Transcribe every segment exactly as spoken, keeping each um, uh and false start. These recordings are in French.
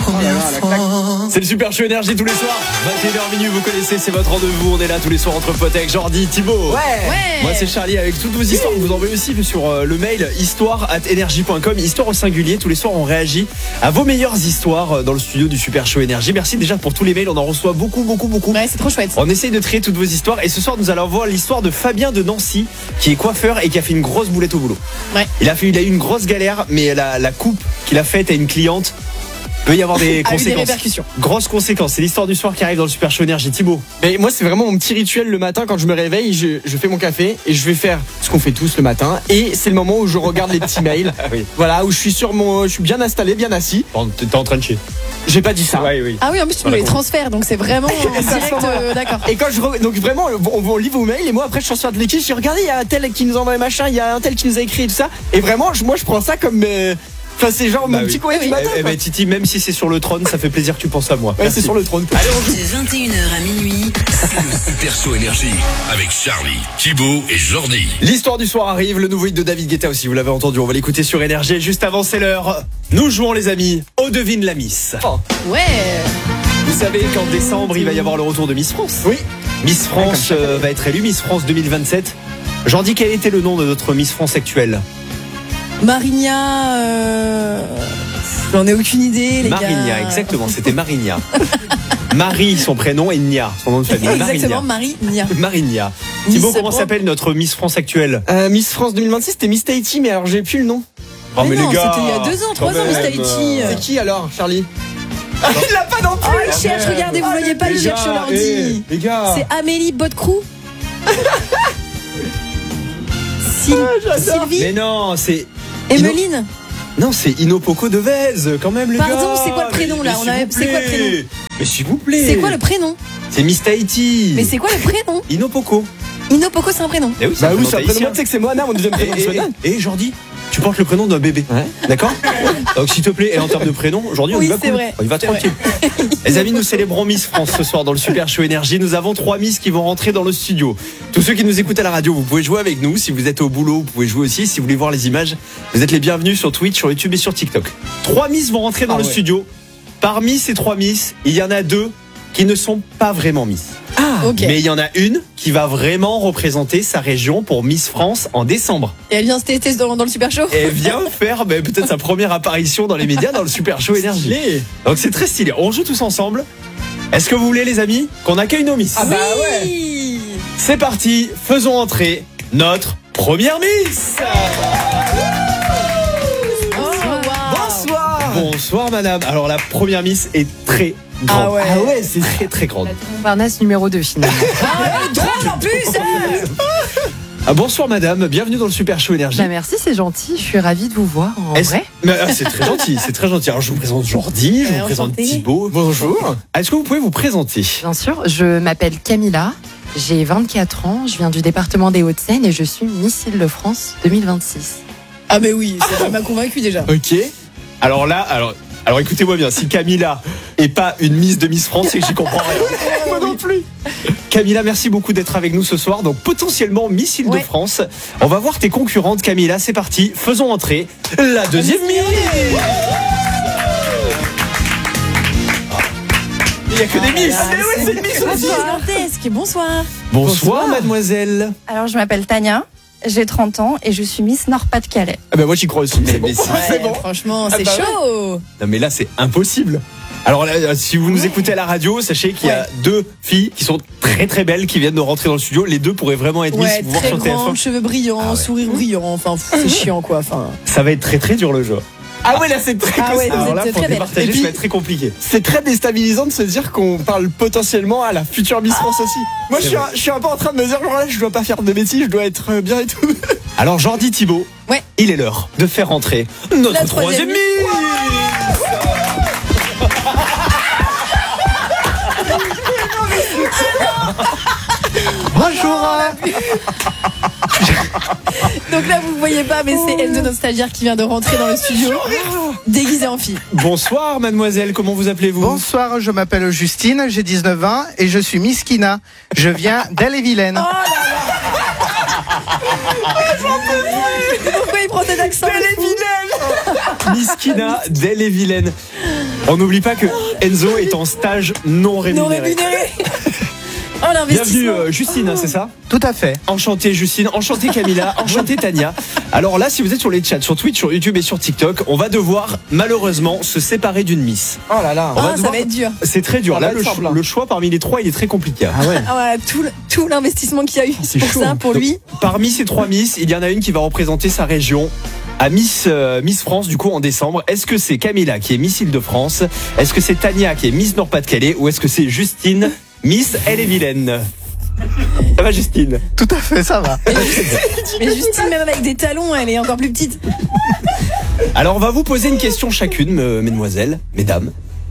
C'est le Super Show Énergie tous les soirs. vingt et une heures minuit, vous connaissez, c'est votre rendez-vous. On est là tous les soirs entre potes avec Jordi, Thibaut. Ouais. ouais. Moi c'est Charlie avec toutes vos histoires que vous envoyez aussi sur euh, le mail histoire arobase énergie point com. Histoire au singulier. Tous les soirs on réagit à vos meilleures histoires euh, dans le studio du Super Show Énergie. Merci déjà pour tous les mails. On en reçoit beaucoup, beaucoup, beaucoup. Ouais, c'est trop chouette. On essaye de trier toutes vos histoires. Et ce soir nous allons voir l'histoire de Fabien de Nancy, qui est coiffeur et qui a fait une grosse boulette au boulot. Ouais. Il a fait, il a eu une grosse galère, mais la, la coupe qu'il a faite à une cliente peut y avoir des conséquences. Des répercussions. Grosses conséquences. C'est l'histoire du soir qui arrive dans le Super Show Énergie. Thibaut. Mais moi, c'est vraiment mon petit rituel le matin quand je me réveille. Je, je fais mon café et je vais faire ce qu'on fait tous le matin. Et c'est le moment où je regarde les petits mails. Ah oui. Voilà, où je suis sur mon, je suis bien installé, bien assis. T'es en train de chier. J'ai pas dit ça. Ouais, oui. Ah oui, en plus tu me Voilà. les transfères, donc c'est vraiment en direct. Euh, d'accord. Et quand je re... donc vraiment, on, on lit vos mails et moi après je reçois de l'équipe. Je dis regardez, il y a un tel qui nous envoie machin, il y a un tel qui nous a écrit et tout ça. Et vraiment, je, moi je prends ça comme. Euh... Enfin, c'est genre Bah mon oui. petit courrier du matin. Eh, eh quoi. ben Titi, même si c'est sur le trône, ça fait plaisir que tu penses à moi. Ouais, c'est sur le trône. Allez, on joue. De vingt et une heures à minuit, C'est le Super Show Énergie avec Charlie, Thibaut et Jordi. L'histoire du soir arrive, le nouveau hit de David Guetta aussi, vous l'avez entendu, on va l'écouter sur Énergie. Juste avant, c'est l'heure. Nous jouons les amis, au devine la Miss. Oh. Ouais. Vous savez qu'en décembre, il va y avoir le retour de Miss France. Oui. Miss France euh, va être élue, Miss France deux mille vingt-sept. Jordi, quel était le nom de notre Miss France actuelle? Marigna. Euh... J'en ai aucune idée, les Marigna, gars. exactement, c'était Marigna. Marie, son prénom, et Nia, son nom de famille. Exactement, Marigna. Marigna. Miss Thibaut, comment Pro- s'appelle notre Miss France actuelle? Euh, Miss France deux mille vingt-six, c'était Miss Tahiti, mais alors j'ai plus le nom. Oh, Mais non, les gars, c'était il y a deux ans, trois quand ans, Miss même. Tahiti. C'est qui alors, Charlie? Ah, il l'a pas non plus. Oh, il cherche, regardez, vous voyez pas, il Les cherche gars, l'ordi. eh, les gars. C'est Amélie Botcrou. Syl- Sylvie. Mais non, c'est. Emeline. Non, c'est Inopoko de Vez, quand même, les Pardon, gars. c'est quoi le prénom, Mais- là mais On s'il a- vous c'est quoi le plaît. prénom Mais s'il vous plaît. C'est quoi le prénom C'est Miss Tahiti. Mais c'est quoi le prénom Inopoko. Inopoko, c'est un prénom. Eh oui, Bah oui, un ça prénom prénom, tu sais que c'est Moana, mon deuxième prénom. Et, c'est et, Moana. et, et Jordi, tu portes le prénom d'un bébé. Ouais. D'accord. Donc s'il te plaît, et en termes de prénom, aujourd'hui on Oui, y va c'est cool. vrai. On y va C'est tranquille. Les amis, nous célébrons Miss France ce soir dans le Super Show Énergie. Nous avons trois Miss qui vont rentrer dans le studio. Tous ceux qui nous écoutent à la radio, vous pouvez jouer avec nous. Si vous êtes au boulot, vous pouvez jouer aussi. Si vous voulez voir les images, vous êtes les bienvenus sur Twitch, sur YouTube et sur TikTok. Trois Miss vont rentrer dans Ah le ouais. studio. Parmi ces trois Miss, il y en a deux qui ne sont pas vraiment Miss. Ok. Mais il y en a une qui va vraiment représenter sa région pour Miss France en décembre. Et elle vient se tester dans, dans le Super Show. Et elle vient faire ben, peut-être sa première apparition dans les médias dans le Super Show Énergie. Stylé. Donc c'est très stylé. On joue tous ensemble. Est-ce que vous voulez, les amis, qu'on accueille nos Miss? Ah bah ouais. Oui. C'est parti, faisons entrer notre première Miss. Oh, wow. Bonsoir. Bonsoir madame. Alors la première Miss est très grande. Ah ouais. Ah ouais, c'est très très grande. Montparnasse numéro deux finalement. Ah, elle est drôle en plus. hein. Ah, bonsoir madame, bienvenue dans le Super Show Énergie. Bah merci, c'est gentil. Je suis ravie de vous voir en Est-ce- vrai. Mais, ah, c'est très gentil, c'est très gentil. Alors je vous présente Jordi, je Ouais, vous présente enchanté. Thibaut. Bonjour. Est-ce que vous pouvez vous présenter? Bien sûr, je m'appelle Camilla. J'ai vingt-quatre ans. Je viens du département des Hauts-de-Seine et je suis Miss Île-de-France deux mille vingt-six. Ah, mais oui, ça m'a convaincu déjà. Ok. Alors là, alors, alors écoutez-moi bien, si Camilla est pas une Miss de Miss France, c'est que j'y comprends rien. Moi non plus. Camilla, merci beaucoup d'être avec nous ce soir. Donc potentiellement Miss Île-de-France. On va voir tes concurrentes, Camilla. C'est parti. Faisons entrer la deuxième Miss. Il n'y a que des Miss. Ah, Eh ouais, c'est une Miss aussi. Gigantesque. Bonsoir. Bonsoir, mademoiselle. Alors, je m'appelle Tania, j'ai trente ans et je suis Miss Nord-Pas-de-Calais. Ah bah moi j'y crois aussi. Mais- C'est bon. mais si. C'est bon. Franchement, Ah c'est bah ouais. chaud. Non mais là c'est impossible. Alors là, si vous nous écoutez à la radio, sachez qu'il y a deux filles qui sont très très belles qui viennent de rentrer dans le studio. Les deux pourraient vraiment être Miss. Ouais, Vous voir très sur T F un. grand, cheveux brillants, Ah ouais. sourire brillant. Enfin, pff, c'est chiant quoi. Enfin, Ça va être très très dur le jeu. Ah ouais là c'est très Ah ouais, costaud. Alors là, c'est pour très belle. départager, Et puis- ça va être très compliqué. C'est très déstabilisant de se dire qu'on parle potentiellement à la future Miss France aussi. Moi je C'est suis, vrai. un, je suis un peu en train de me dire genre là je dois pas faire de bêtises, je dois être euh, bien et tout. Alors Jordi Thibaut, Ouais. il est l'heure de faire entrer notre La troisième troisième Miss. Bonjour. donc là, vous ne voyez pas, mais c'est Enzo, notre stagiaire, qui vient de rentrer dans le studio, déguisée en fille. Bonsoir mademoiselle, comment vous appelez-vous? Bonsoir, je m'appelle Justine, j'ai dix-neuf ans et je suis Miss Kina. Je viens d'Elle-et-Vilaine. Oh là là. Pourquoi il prend cet accent? D'elle est vilaine. Miskina, d'elle est vilaine. On n'oublie pas que Enzo est en stage non rémunéré. Non rémunéré. Oh, l'investissement. Bienvenue euh, Justine, hein, c'est ça? Tout à fait. Enchantée Justine, enchantée Camilla, enchantée Tania. Alors là, si vous êtes sur les chats, sur Twitch, sur YouTube et sur TikTok, on va devoir malheureusement se séparer d'une Miss. Oh là là. On va Ah, ça devoir- va être dur. C'est très dur. Ça Là, va le, être cho- simple, hein. le choix parmi les trois, il est très compliqué. Ah ouais. Ah ouais, tout, le- tout l'investissement qu'il y a eu C'est pour chaud, ça, hein. pour Donc, lui. Parmi ces trois Miss, il y en a une qui va représenter sa région à Miss euh, Miss France du coup en décembre. Est-ce que c'est Camilla qui est Miss Île-de-France? Est-ce que c'est Tania qui est Miss Nord-Pas-de-Calais? Ou est-ce que c'est Justine, Miss Elle est vilaine? Ça va Justine? Tout à fait, ça va. Mais Justine, même avec des talons, elle est encore plus petite. Alors on va vous poser une question chacune, me- mesdemoiselles, mesdames.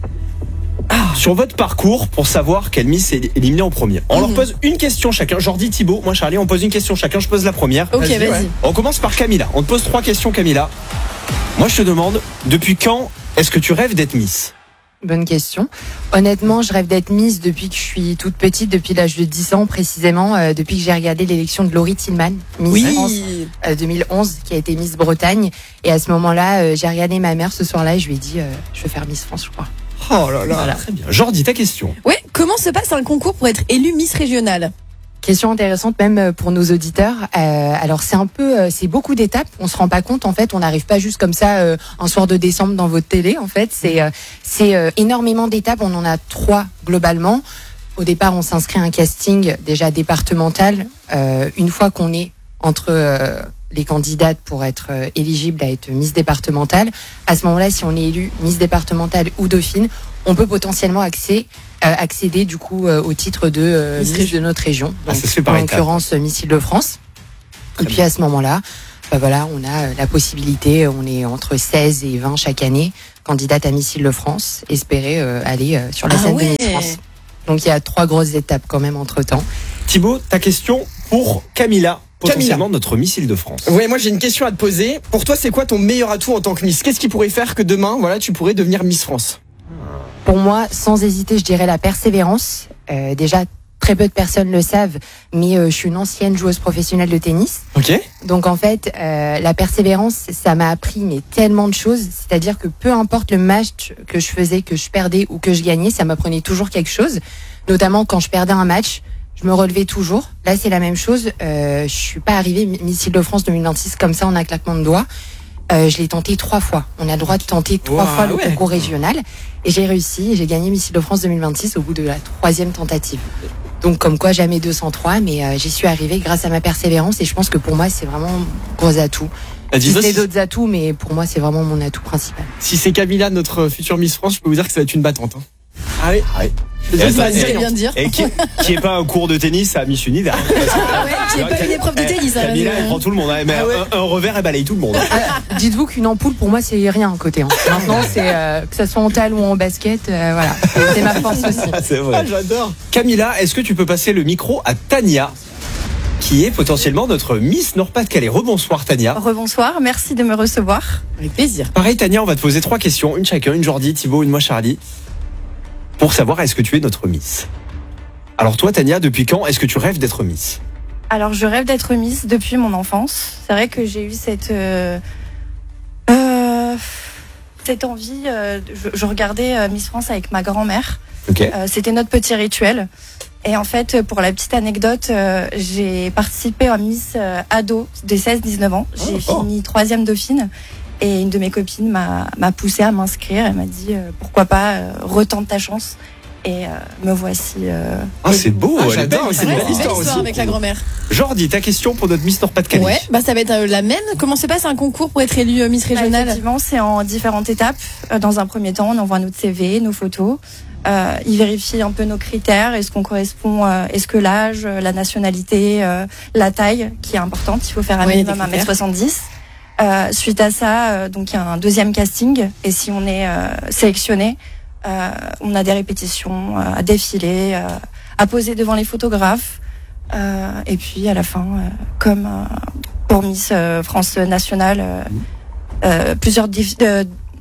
Sur votre parcours pour savoir quelle Miss est éliminée en premier. On leur pose une question chacun. Jordi, Thibaut, moi Charlie, on pose une question chacun. Je pose la première. Ok, vas-y. ouais. On commence par Camilla. On te pose trois questions, Camilla. Moi, je te demande, depuis quand est-ce que tu rêves d'être Miss? Bonne question. Honnêtement, je rêve d'être Miss depuis que je suis toute petite, depuis l'âge de dix ans précisément, euh, depuis que j'ai regardé l'élection de Laurie Tillman, Miss France euh, deux mille onze, qui a été Miss Bretagne. Et à ce moment-là, euh, j'ai regardé ma mère ce soir-là et je lui ai dit, euh, je veux faire Miss France, je crois. Oh là là, très bien. Jordi, ta question. Ouais, comment se passe un concours pour être élu Miss Régionale? Question intéressante même pour nos auditeurs. Euh, alors c'est un peu, euh, c'est beaucoup d'étapes. On se rend pas compte en fait. On n'arrive pas juste comme ça euh, un soir de décembre dans votre télé. En fait, c'est euh, c'est euh, énormément d'étapes. On en a trois globalement. Au départ, on s'inscrit à un casting déjà départemental. Euh, une fois qu'on est entre euh, les candidates pour être euh, éligible à être Miss départementale, à ce moment-là, si on est élu Miss départementale ou Dauphine, on peut potentiellement accéder, euh, accéder du coup euh, au titre de euh, Miss Miss de notre région. Ah, Donc, ça se fait par en étapes. l'occurrence Miss Île-de-France. Et puis à ce moment-là, bah voilà, on a euh, la possibilité, on est entre seize et vingt chaque année, candidate à Miss Île-de-France, espérer euh, aller euh, sur la Ah scène ouais. de Miss France. Donc il y a trois grosses étapes quand même entre temps. Thibaut, ta question pour Camilla, potentiellement notre Miss Île-de-France. Ouais, moi j'ai une question à te poser. Pour toi, c'est quoi ton meilleur atout en tant que Miss? Qu'est-ce qui pourrait faire que demain, voilà, tu pourrais devenir Miss France? Pour moi, sans hésiter, je dirais la persévérance. Euh, déjà, très peu de personnes le savent, mais euh, je suis une ancienne joueuse professionnelle de tennis. Ok. Donc en fait, euh, la persévérance, ça m'a appris mais tellement de choses. C'est-à-dire que peu importe le match que je faisais, que je perdais ou que je gagnais, ça m'apprenait toujours quelque chose. Notamment quand je perdais un match, je me relevais toujours. Là, c'est la même chose. Euh, je suis pas arrivée Miss Île-de-France deux mille vingt-six comme ça en un claquement de doigts. Euh, je l'ai tenté trois fois. On a le droit de tenter trois Wow, fois le ouais. concours régional. Et j'ai réussi. Et j'ai gagné Miss Île-de-France deux mille vingt-six au bout de la troisième tentative. Donc comme quoi, jamais deux cent trois, mais euh, j'y suis arrivée grâce à ma persévérance. Et je pense que pour moi, c'est vraiment un gros atout. Ah, Si dis-nous c'est si, d'autres atouts, mais pour moi, c'est vraiment mon atout principal. Si c'est Camilla, notre future Miss France, je peux vous dire que ça va être une battante. Hein. Ah oui, ah oui. Je Et sais, ça va attends, être Ce qu'elle gagnant. vient de dire. Et qui, qui est pas un cours de tennis à Miss Univers. Ah ouais, qui est pas une épreuve de tennis. hein, Camilla, vas-y. elle prend tout le monde. hein. Mais un, un revers, elle balaye tout le monde. Ah, dites-vous qu'une ampoule, pour moi, c'est rien à côté. Hein. Maintenant, c'est euh, que ça soit en talon ou en basket, euh, voilà. C'est- C'est ma force aussi. Ah, c'est Ah, vrai. j'adore. Camilla, est-ce que tu peux passer le micro à Tania, qui est potentiellement notre Miss Nord-Pas-de-Calais? Rebonsoir Tania. Rebonsoir, merci de me recevoir. Avec plaisir. Pareil Tania, on va te poser trois questions, une chacun, une Jordi, Thibaut, une moi Charlie, pour savoir est-ce que tu es notre Miss. Alors toi Tania, depuis quand est-ce que tu rêves d'être Miss? Alors, je rêve d'être Miss depuis mon enfance. C'est vrai que j'ai eu cette euh, euh, cette envie. euh, je, je regardais euh, Miss France avec ma grand-mère. Ok. Euh, C'était notre petit rituel. Et en fait, pour la petite anecdote, euh, j'ai participé à Miss euh, ado de seize dix-neuf ans. J'ai Oh. fini troisième dauphine. Et une de mes copines m'a m'a poussée à m'inscrire. Elle m'a dit euh, pourquoi pas euh, retente ta chance. Et euh, me voici. euh, Ah c'est beau, Ah, elle est j'adore, belle, c'est cette une Ouais, belle c'est une belle histoire histoire aussi. avec la grand-mère. Jordi, ta question pour notre Miss Nord-Pas-de-Calais. Ouais, bah ça va être euh, la même. Comment se passe un concours pour être élu euh, Miss Bah, Régionale? effectivement, c'est en différentes étapes. Euh, Dans un premier temps, on envoie notre C V, nos photos. Euh, ils vérifient un peu nos critères. Est-ce qu'on correspond euh, Est-ce que l'âge, euh, la nationalité, euh, la taille, qui est importante. Il faut faire un Ouais, minimum des un critères. mètre soixante-dix. Euh, suite à ça, euh, donc il y a un deuxième casting. Et si on est euh, sélectionné, euh, on a des répétitions euh, à défiler, euh, à poser devant les photographes. Euh, et puis à la fin, euh, comme euh, pour Miss euh, France nationale, euh, euh, plusieurs dif- de-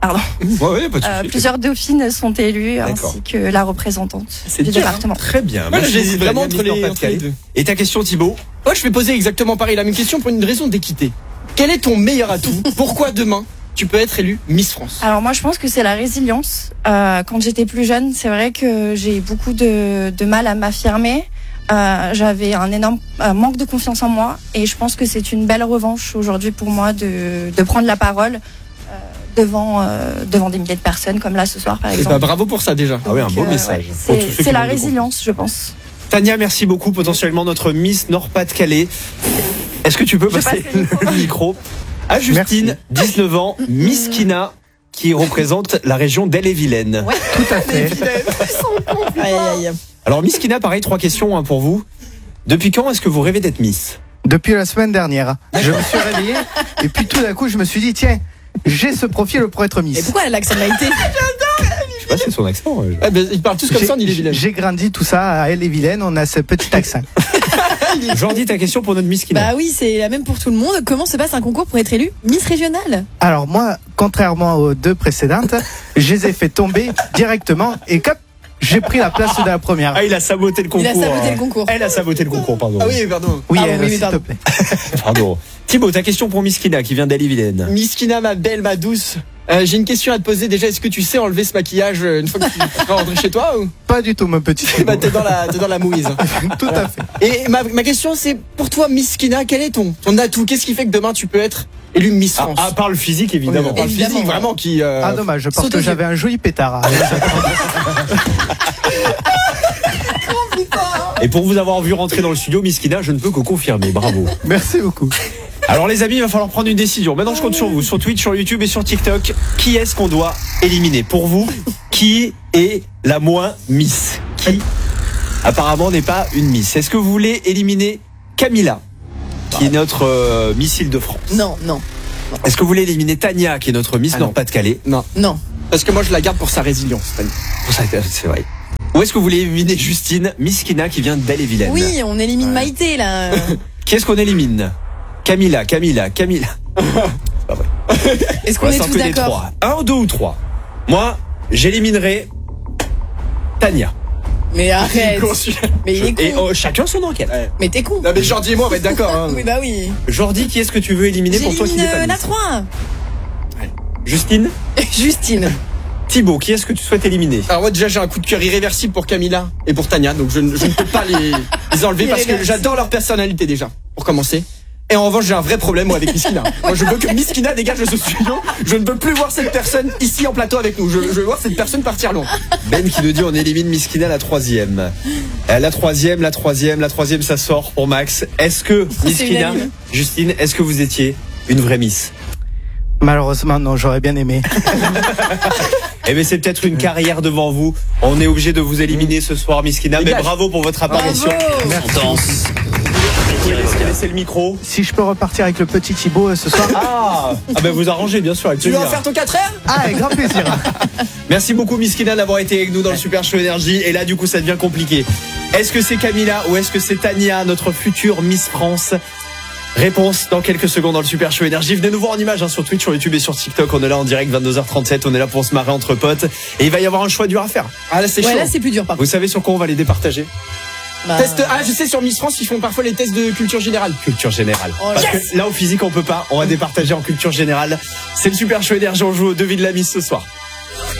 pardon. Ouais, ouais, pas de Euh, souci. plusieurs dauphines sont élues, D'accord. ainsi que la représentante C'est du dur, hein. département. Très bien. Moi, Merci j'hésite beaucoup, vraiment Tania, entre Miss les, entre Nord-Pas-de-Calais. les deux. Et ta question, Thibaut? Moi, je vais poser exactement pareil, la même question pour une raison d'équité. Quel est ton meilleur atout? Pourquoi demain, tu peux être élue Miss France? Alors moi je pense que c'est la résilience. Euh, quand j'étais plus jeune, c'est vrai que j'ai beaucoup de, de mal à m'affirmer. Euh, j'avais un énorme euh, manque de confiance en moi et je pense que c'est une belle revanche aujourd'hui pour moi de, de prendre la parole euh, devant, euh, devant des milliers de personnes comme là ce soir par Eh exemple. ben, bravo pour ça déjà. Ah oui, un beau Donc, euh, message. ouais, Pour tous c'est ceux qui c'est la manquent de résilience je pense. Tania, merci beaucoup. Potentiellement notre Miss Nord-Pas-de-Calais. Est-ce que tu peux Je passer passe le micro. le micro à Justine, dix-neuf ans, Miss Kina, qui représente la région d'Elle-et-Vilaine. Tout à fait. Aïe, aïe, aïe. Alors Miss Kina, pareil, trois questions hein, pour vous. Depuis quand est-ce que vous rêvez d'être Miss? Depuis la semaine dernière, je me suis réveillé et puis tout d'un coup, je me suis dit, tiens, j'ai ce profil pour être Et Miss. pourquoi elle a l'accent Maïté? Je sais pas, c'est son accent. euh, je- Ah ben, ils parlent tous comme J'ai- ça en Ille-et-Vilaine. J'ai grandi tout ça à Elle-et-Vilaine, on a ce petit accent. Jordi, ta question pour notre Miss Kina. Bah oui, c'est la même pour tout le monde. Comment se passe un concours pour être élu Miss Régionale? Alors moi, contrairement aux deux précédentes, je les ai fait tomber directement et cap, j'ai pris la place de la première. Ah, il a saboté le concours. Il a saboté hein. le concours. Elle a saboté le concours, pardon. Ah oui, pardon. Oui, Pardon, elle, oui, oui, s'il te pardon. plaît. Pardon. Thibaut, ta question pour Miss Kina, qui vient d'Elle-et-Vilaine. Miss Kina, ma belle, ma douce. Euh, j'ai une question à te poser déjà. Est-ce que tu sais enlever ce maquillage euh, une fois que tu vas rentrer chez toi ou Pas du tout, mon petit. bah, t'es dans la t'es dans la mouise. Tout à fait. Et ma, ma question c'est pour toi Miss Kina, quel est ton ton atout? Qu'est-ce qui fait que demain tu peux être élue Miss À, France? à part le physique, Oui, évidemment. on parle Évidemment. physique vraiment qui. euh, Ah dommage, parce Surtout que que- j'avais un joli pétard. Et pour vous avoir vu rentrer dans le studio, Miss Kina, je ne peux que confirmer. Bravo. Merci beaucoup. Alors les amis, il va falloir prendre une décision. Maintenant, je compte sur vous, sur Twitch, sur YouTube et sur TikTok. Qui est-ce qu'on doit éliminer? Pour vous, qui est la moins Miss? Qui, apparemment, n'est pas une Miss? Est-ce que vous voulez éliminer Camilla, qui est notre euh, Miss Île-de-France? Non, non, Est-ce que vous voulez éliminer Tania, qui est notre Miss Ah non. Nord-Pas-de-Calais? Non, non. parce que moi je la garde pour sa résilience. Tania. Pour ça, c'est vrai. Ou est-ce que vous voulez éliminer Justine, Miss Kina, qui vient d'Elle-et-Vilaine? Oui, on élimine Maïté là. Qui est-ce qu'on élimine? Camilla, Camilla, Camilla. C'est pas vrai. Est-ce Pour qu'on est l'instant, tous que des d'accord? trois. Un, deux ou trois. Moi, j'éliminerai Tania. Mais arrête. Con, celui-là. Mais il est Et con. oh, chacun son enquête. Mais t'es con. Non mais Jordi et moi on va être d'accord. Hein. Oui, bah oui. Jordi, qui est-ce que tu veux éliminer pour toi qui J'élimine n'est pas euh, la Miss? trois. Justine? Justine. Thibaut, qui est-ce que tu souhaites éliminer? Alors moi déjà j'ai un coup de cœur irréversible pour Camilla et pour Tania, donc je, ne- je ne peux pas les, les enlever parce que Irréversible. j'adore leur personnalité déjà, pour commencer. Et en revanche j'ai un vrai problème moi avec Miss Kina. Moi je veux que Miss Kina dégage de ce studio. Je ne veux plus voir cette personne ici en plateau avec nous. Je, je veux voir cette personne partir loin. Ben qui nous dit on élimine Miss Kina la troisième. Euh, La troisième, la troisième, la troisième, ça sort pour Max. Est-ce que Miss C'est Kina, unanime. Justine, est-ce que vous étiez une vraie Miss? Malheureusement, non, j'aurais bien aimé. Eh bien, c'est peut-être une carrière devant vous. On est obligé de vous éliminer ce soir, Miss Kina. Mais Dégage. bravo pour votre apparition. Bravo. Vous pouvez laisser le micro. Si je peux repartir avec le petit Thibaut euh, ce soir. Ah, ah ben vous arrangez bien sûr avec Tu veux en plaisir. faire ton quatre heures? Ah, avec grand plaisir. Merci beaucoup Miss Kina d'avoir été avec nous dans le Super Show Énergie. Et là du coup ça devient compliqué. Est-ce que c'est Camilla ou est-ce que c'est Tania, notre future Miss France? Réponse dans quelques secondes dans le Super Show Énergie. Venez nous voir en image hein, sur Twitch, sur YouTube et sur TikTok. On est là en direct vingt-deux heures trente-sept. On est là pour se marrer entre potes. Et il va y avoir un choix dur à faire. Ah là c'est Ouais, chaud. là c'est plus dur par Vous savez sur quoi on va les départager? contre. Test, ah je sais sur Miss France ils font parfois les tests de culture générale. Culture générale. Oh, Parce yes. que là au physique on peut pas. On va départager en culture générale. C'est le Super Show Énergie. On joue au devis de la Miss ce soir.